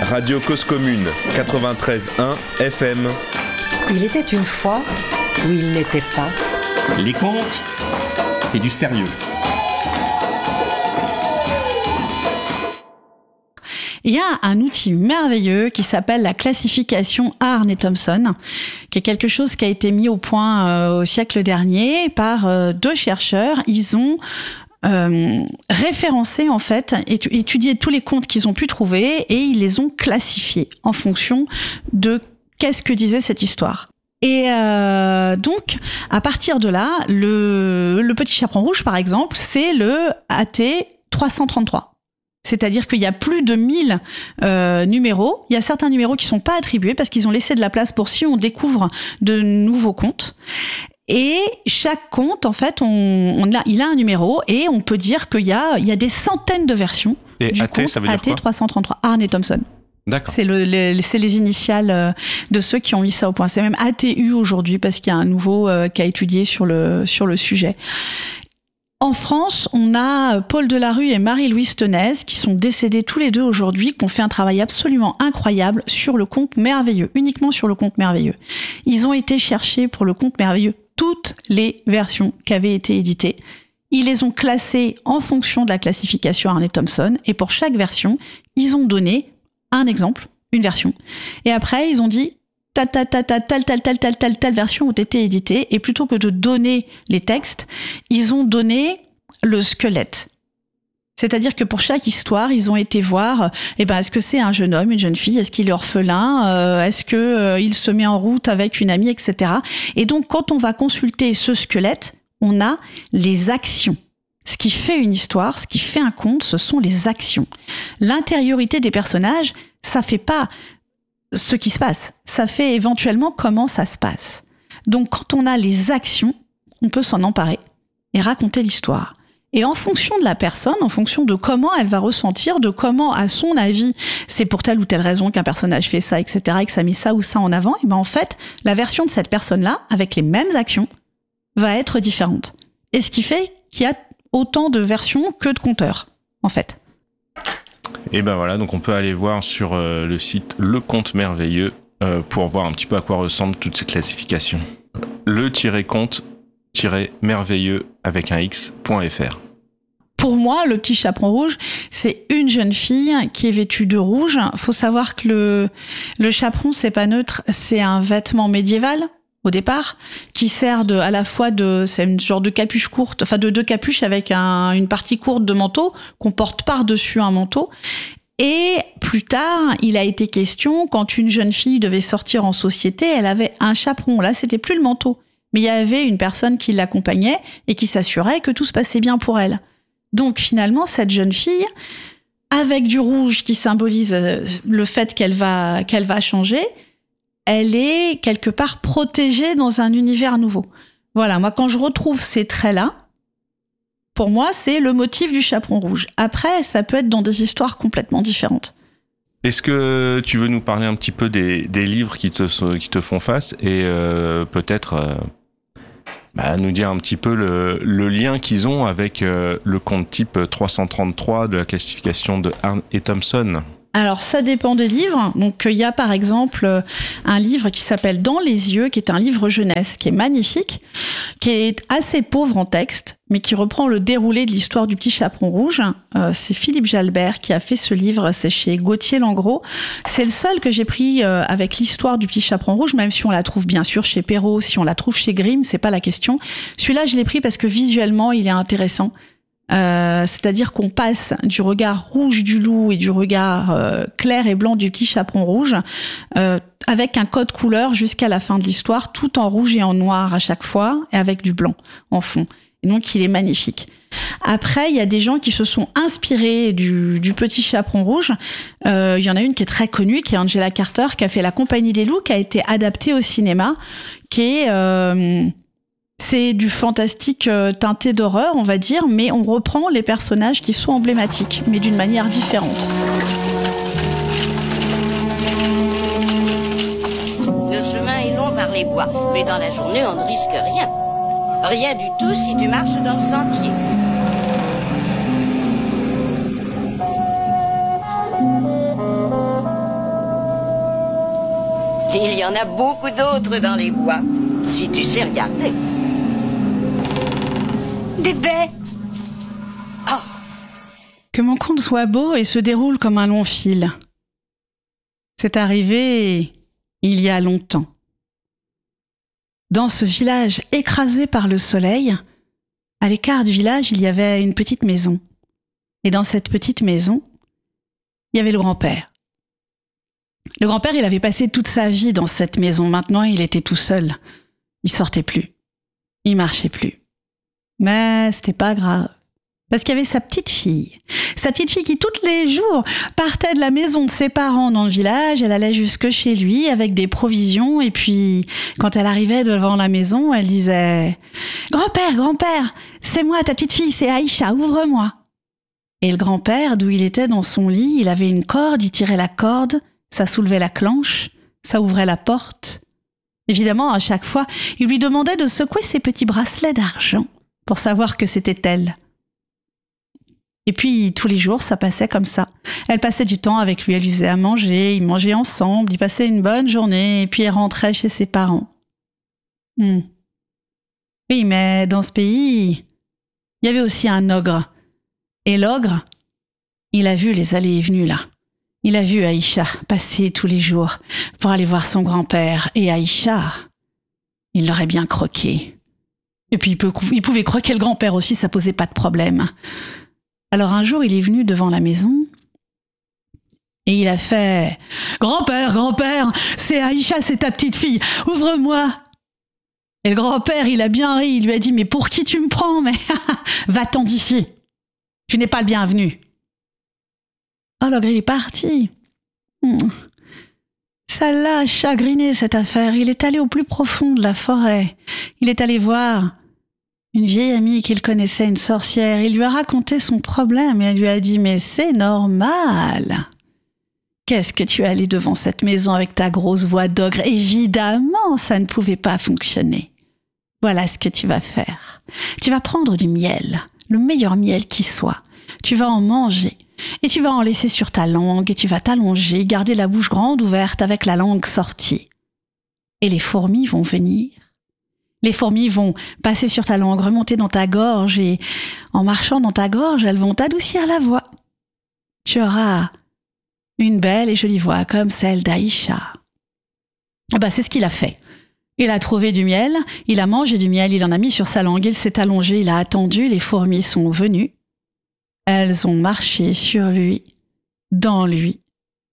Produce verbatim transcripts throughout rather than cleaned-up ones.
Radio Cause Commune, quatre-vingt-treize virgule un F M. Il était une fois où il n'était pas. Les contes, c'est du sérieux. Il y a un outil merveilleux qui s'appelle la classification Arne-Thompson, qui est quelque chose qui a été mis au point euh, au siècle dernier par euh, deux chercheurs. Ils ont euh, référencé, en fait, étu- étudié tous les contes qu'ils ont pu trouver et ils les ont classifiés en fonction de qu'est-ce que disait cette histoire. Et euh, donc, à partir de là, le, le Petit Chaperon Rouge, par exemple, c'est le A T trois cent trente-trois. C'est-à-dire qu'il y a plus de mille euh, numéros. Il y a certains numéros qui ne sont pas attribués parce qu'ils ont laissé de la place pour si on découvre de nouveaux contes. Et chaque conte, en fait, on, on a, il a un numéro et on peut dire qu'il y a, il y a des centaines de versions et du A T, conte ça veut dire A T trois cent trente-trois. Arne-Thompson. D'accord. C'est, le, le, c'est les initiales de ceux qui ont mis ça au point. C'est même A T U aujourd'hui parce qu'il y a un nouveau euh, qui a étudié sur le, sur le sujet. En France, on a Paul Delarue et Marie-Louise Tenez qui sont décédés tous les deux aujourd'hui, qui ont fait un travail absolument incroyable sur le conte merveilleux, uniquement sur le conte merveilleux. Ils ont été chercher pour le conte merveilleux toutes les versions qui avaient été éditées. Ils les ont classées en fonction de la classification Arne-Thompson et pour chaque version, ils ont donné un exemple, une version. Et après, ils ont dit telle, telle, telle, telle, telle, telle, telle, telle, telle, telle version ont été éditées. Et plutôt que de donner les textes, ils ont donné le squelette. C'est-à-dire que pour chaque histoire, ils ont été voir, eh ben, est-ce que c'est un jeune homme, une jeune fille, est-ce qu'il est orphelin, euh, est-ce que euh, il se met en route avec une amie, et cetera. Et donc, quand on va consulter ce squelette, on a les actions. Ce qui fait une histoire, ce qui fait un conte, ce sont les actions. L'intériorité des personnages, ça fait pas ce qui se passe. Ça fait éventuellement comment ça se passe. Donc, quand on a les actions, on peut s'en emparer et raconter l'histoire. Et en fonction de la personne, en fonction de comment elle va ressentir, de comment, à son avis, c'est pour telle ou telle raison qu'un personnage fait ça, et cetera, et que ça met ça ou ça en avant, et ben en fait, la version de cette personne-là, avec les mêmes actions, va être différente. Et ce qui fait qu'il y a autant de versions que de conteurs, en fait. Et ben voilà, donc on peut aller voir sur euh, le site Le Conte Merveilleux euh, pour voir un petit peu à quoi ressemblent toutes ces classifications. Le-conte-merveilleux avec un x.fr. Pour moi, le Petit Chaperon Rouge, c'est une jeune fille qui est vêtue de rouge. Faut savoir que le, le chaperon, c'est pas neutre, c'est un vêtement médiéval au départ, qui sert de, à la fois de, c'est une genre de capuche courte, enfin de deux capuches avec un, une partie courte de manteau qu'on porte par-dessus un manteau. Et plus tard, il a été question, quand une jeune fille devait sortir en société, elle avait un chaperon. Là, c'était plus le manteau, mais il y avait une personne qui l'accompagnait et qui s'assurait que tout se passait bien pour elle. Donc finalement, cette jeune fille, avec du rouge qui symbolise le fait qu'elle va, qu'elle va changer, elle est quelque part protégée dans un univers nouveau. Voilà, moi, quand je retrouve ces traits-là, pour moi, c'est le motif du chaperon rouge. Après, ça peut être dans des histoires complètement différentes. Est-ce que tu veux nous parler un petit peu des, des livres qui te, qui te font face et euh, peut-être euh, bah, nous dire un petit peu le, le lien qu'ils ont avec euh, le conte type trois cent trente-trois de la classification de Arne et Thompson? Alors, ça dépend des livres. Donc, il y a par exemple un livre qui s'appelle Dans les yeux, qui est un livre jeunesse, qui est magnifique, qui est assez pauvre en texte, mais qui reprend le déroulé de l'histoire du Petit Chaperon Rouge. Euh, c'est Philippe Jalbert qui a fait ce livre, c'est chez Gauthier Langros. C'est le seul que j'ai pris euh, avec l'histoire du Petit Chaperon Rouge, même si on la trouve bien sûr chez Perrault, si on la trouve chez Grimm, c'est pas la question. Celui-là, je l'ai pris parce que visuellement, il est intéressant. Euh, c'est-à-dire qu'on passe du regard rouge du loup et du regard euh, clair et blanc du Petit Chaperon Rouge euh, avec un code couleur jusqu'à la fin de l'histoire, tout en rouge et en noir à chaque fois et avec du blanc en fond. Et donc, il est magnifique. Après, il y a des gens qui se sont inspirés du, du Petit Chaperon Rouge. Euh, il y en a une qui est très connue, qui est Angela Carter, qui a fait La Compagnie des loups, qui a été adaptée au cinéma, qui est... Euh, c'est du fantastique euh, teinté d'horreur, on va dire, mais on reprend les personnages qui sont emblématiques, mais d'une manière différente. Le chemin est long par les bois, mais dans la journée, on ne risque rien. Rien du tout si tu marches dans le sentier. Il y en a beaucoup d'autres dans les bois, si tu sais regarder. Des baies. Oh. Que mon conte soit beau et se déroule comme un long fil. C'est arrivé il y a longtemps. Dans ce village écrasé par le soleil, à l'écart du village, il y avait une petite maison. Et dans cette petite maison, il y avait le grand-père. Le grand-père, il avait passé toute sa vie dans cette maison. Maintenant, il était tout seul. Il sortait plus. Il marchait plus. Mais c'était pas grave. Parce qu'il y avait sa petite fille. Sa petite fille qui, tous les jours, partait de la maison de ses parents dans le village. Elle allait jusque chez lui avec des provisions. Et puis, quand elle arrivait devant la maison, elle disait « Grand-père, grand-père, c'est moi, ta petite fille, c'est Aïcha, ouvre-moi !» Et le grand-père, d'où il était dans son lit, il avait une corde, il tirait la corde, ça soulevait la clenche, ça ouvrait la porte. Évidemment, à chaque fois, il lui demandait de secouer ses petits bracelets d'argent pour savoir que c'était elle. Et puis, tous les jours, ça passait comme ça. Elle passait du temps avec lui, elle lui faisait à manger, ils mangeaient ensemble, ils passaient une bonne journée, et puis elle rentrait chez ses parents. Hmm. Oui, mais dans ce pays, il y avait aussi un ogre. Et l'ogre, il a vu les allées et venues là. Il a vu Aïcha passer tous les jours pour aller voir son grand-père. Et Aïcha, il l'aurait bien croqué. Et puis il, peut, il pouvait croquer le grand-père aussi, ça posait pas de problème. Alors un jour, il est venu devant la maison et il a fait « Grand-père, grand-père, c'est Aïcha, c'est ta petite fille, ouvre-moi !» Et le grand-père, il a bien ri, il lui a dit « Mais pour qui tu me prends? Mais va-t'en d'ici, tu n'es pas le bienvenu. » Oh, l'ogre, il est parti. Hmm. Ça l'a chagriné, cette affaire. Il est allé au plus profond de la forêt. Il est allé voir une vieille amie qu'il connaissait, une sorcière. Il lui a raconté son problème et elle lui a dit « Mais c'est normal. Qu'est-ce que tu es allé devant cette maison avec ta grosse voix d'ogre? Évidemment, ça ne pouvait pas fonctionner. Voilà ce que tu vas faire. Tu vas prendre du miel, le meilleur miel qui soit. Tu vas en manger. Et tu vas en laisser sur ta langue et tu vas t'allonger, garder la bouche grande ouverte avec la langue sortie. Et les fourmis vont venir. Les fourmis vont passer sur ta langue, remonter dans ta gorge et en marchant dans ta gorge, elles vont t'adoucir la voix. Tu auras une belle et jolie voix comme celle d'Aïcha. Ah bah, c'est ce qu'il a fait. Il a trouvé du miel, il a mangé du miel, il en a mis sur sa langue, il s'est allongé, il a attendu, les fourmis sont venues. Elles ont marché sur lui, dans lui.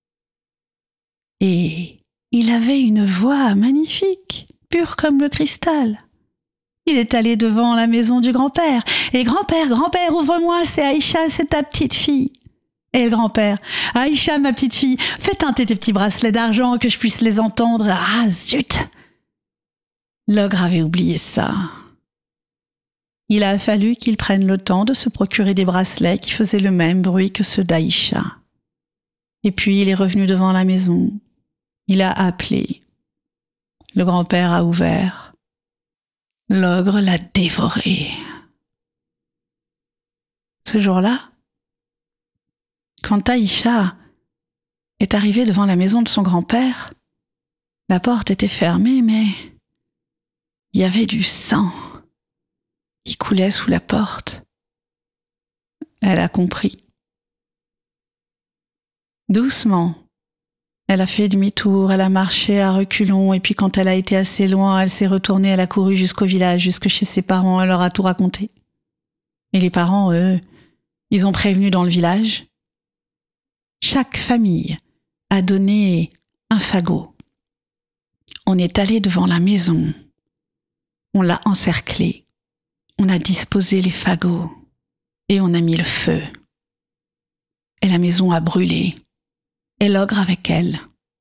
Et il avait une voix magnifique, pure comme le cristal. Il est allé devant la maison du grand-père. Et grand-père, grand-père, ouvre-moi, c'est Aïcha, c'est ta petite fille. Et le grand-père, Aïcha, ma petite fille, fais teinter tes petits bracelets d'argent que je puisse les entendre. Ah, zut! L'ogre avait oublié ça. Il a fallu qu'il prenne le temps de se procurer des bracelets qui faisaient le même bruit que ceux d'Aïcha. Et puis il est revenu devant la maison. Il a appelé. Le grand-père a ouvert. L'ogre l'a dévoré. Ce jour-là, quand Aïcha est arrivée devant la maison de son grand-père, la porte était fermée, mais il y avait du sang qui coulait sous la porte. Elle a compris. Doucement, elle a fait demi-tour, elle a marché à reculons, et puis quand elle a été assez loin, elle s'est retournée, elle a couru jusqu'au village, jusque chez ses parents, elle leur a tout raconté. Et les parents, eux, ils ont prévenu dans le village. Chaque famille a donné un fagot. On est allé devant la maison, on l'a encerclée. On a disposé les fagots et on a mis le feu. Et la maison a brûlé, et l'ogre avec elle.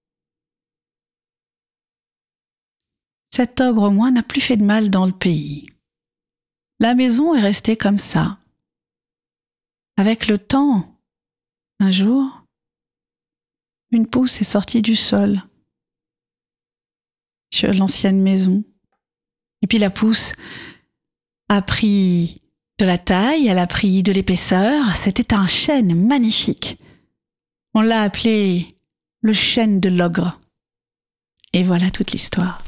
Cet ogre, au moins, n'a plus fait de mal dans le pays. La maison est restée comme ça. Avec le temps, un jour, une pousse est sortie du sol sur l'ancienne maison. Et puis la pousse a pris de la taille, elle a pris de l'épaisseur. C'était un chêne magnifique. On l'a appelé le chêne de l'ogre. Et voilà toute l'histoire.